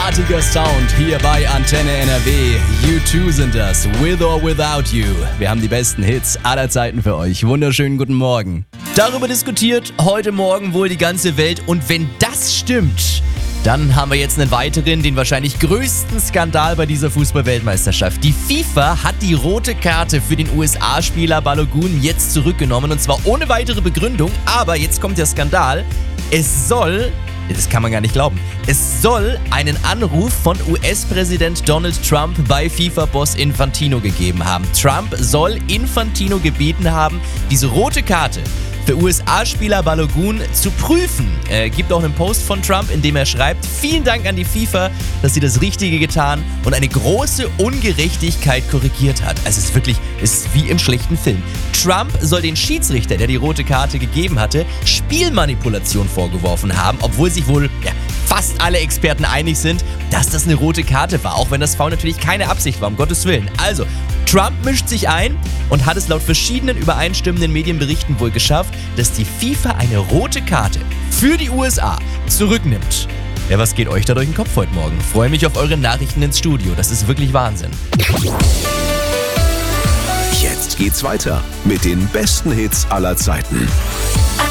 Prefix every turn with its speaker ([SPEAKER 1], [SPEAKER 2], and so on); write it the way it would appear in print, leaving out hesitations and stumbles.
[SPEAKER 1] Großartiger Sound hier bei Antenne NRW. U2 sind das, With or Without You. Wir haben die besten Hits aller Zeiten für euch. Wunderschönen guten Morgen. Darüber diskutiert heute Morgen wohl die ganze Welt. Und wenn das stimmt, dann haben wir jetzt einen weiteren, den wahrscheinlich größten Skandal bei dieser Fußball-Weltmeisterschaft. Die FIFA hat die rote Karte für den USA-Spieler Balogun jetzt zurückgenommen. Und zwar ohne weitere Begründung. Aber jetzt kommt der Skandal. Das kann man gar nicht glauben. Es soll einen Anruf von US-Präsident Donald Trump bei FIFA-Boss Infantino gegeben haben. Trump soll Infantino gebeten haben, diese rote Karte für USA-Spieler Balogun zu prüfen. Er gibt auch einen Post von Trump, in dem er schreibt: Vielen Dank an die FIFA, dass sie das Richtige getan und eine große Ungerechtigkeit korrigiert hat. Also es ist wie im schlechten Film. Trump soll den Schiedsrichter, der die rote Karte gegeben hatte, Spielmanipulation vorgeworfen haben, obwohl sich wohl fast alle Experten einig sind, dass das eine rote Karte war, auch wenn das Foul natürlich keine Absicht war, um Gottes Willen. Also, Trump mischt sich ein und hat es laut verschiedenen übereinstimmenden Medienberichten wohl geschafft, dass die FIFA eine rote Karte für die USA zurücknimmt. Ja, was geht euch da durch den Kopf heute Morgen? Freue mich auf eure Nachrichten ins Studio. Das ist wirklich Wahnsinn.
[SPEAKER 2] Jetzt geht's weiter mit den besten Hits aller Zeiten.